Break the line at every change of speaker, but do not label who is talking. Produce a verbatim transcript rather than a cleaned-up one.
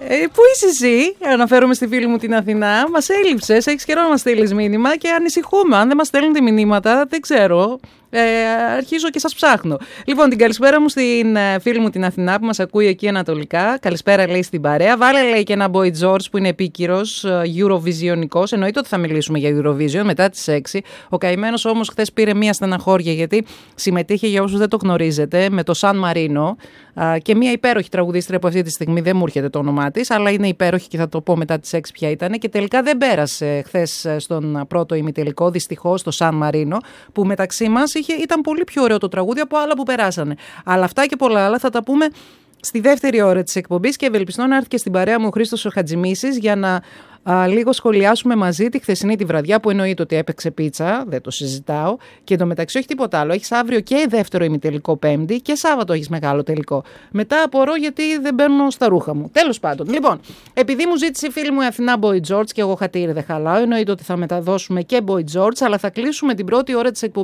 Ε, πού είσαι εσύ, αναφέρομαι στη φίλη μου την Αθηνά. Μας έλειψες, έχεις καιρό να μας στείλεις μήνυμα και ανησυχούμε. Αν δεν μας στέλνετε μηνύματα, δεν ξέρω. Ε, αρχίζω και σας ψάχνω. Λοιπόν, την καλησπέρα μου στην ε, φίλη μου την Αθηνά που μας ακούει εκεί ανατολικά. Καλησπέρα, λέει, στην παρέα. Βάλε, λέει, και ένα Boy George που είναι επίκυρος, ε, Eurovisionικός. Εννοείται ότι θα μιλήσουμε για Eurovision μετά τις έξι. Ο καημένος όμως χθες πήρε μία στεναχώρια γιατί συμμετείχε, για όσους δεν το γνωρίζετε, με το Σαν Μαρίνο ε, και μία υπέροχη τραγουδίστρια που αυτή τη στιγμή δεν μου έρχεται το όνομά της, αλλά είναι υπέροχη και θα το πω μετά τις έξι ποια ήταν. Και τελικά δεν πέρασε χθες στον πρώτο ημιτελικό, δυστυχώς, το Σαν Μαρίνο, που μεταξύ μας είχε, ήταν πολύ πιο ωραίο το τραγούδι από άλλα που περάσανε. Αλλά αυτά και πολλά άλλα θα τα πούμε στη δεύτερη ώρα της εκπομπής και ευελπιστώ να έρθει και στην παρέα μου ο Χρήστος ο Χατζημίσης για να α, λίγο σχολιάσουμε μαζί τη χθεσινή τη βραδιά που εννοείται ότι έπαιξε πίτσα, δεν το συζητάω, και εντωμεταξύ όχι τίποτα άλλο. Έχεις αύριο και δεύτερο ημιτελικό Πέμπτη και Σάββατο έχεις μεγάλο τελικό. Μετά απορώ γιατί δεν μπαίνω στα ρούχα μου. Τέλος πάντων. Λοιπόν, επειδή μου ζήτησε η φίλη μου η Αθηνά Boy George και εγώ χατήρι δεν χαλάω, εννοείται ότι θα μεταδώσουμε και Boy George, αλλά θα κλείσουμε την πρώτη ώρα της εκπομπής